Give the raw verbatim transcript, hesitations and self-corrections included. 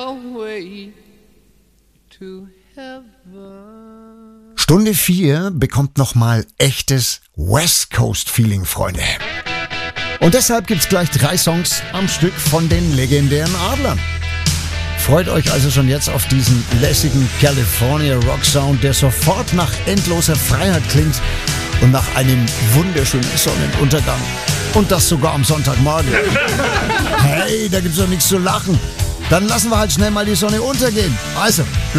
away to heaven. Stunde vier bekommt nochmal echtes West Coast Feeling, Freunde. Und deshalb gibt's gleich drei Songs am Stück von den legendären Adlern. Freut euch also schon jetzt auf diesen lässigen California Rock Sound, der sofort nach endloser Freiheit klingt und nach einem wunderschönen Sonnenuntergang. Und das sogar am Sonntagmorgen. Hey, da gibt's doch nichts zu lachen. Dann lassen wir halt schnell mal die Sonne untergehen. Also,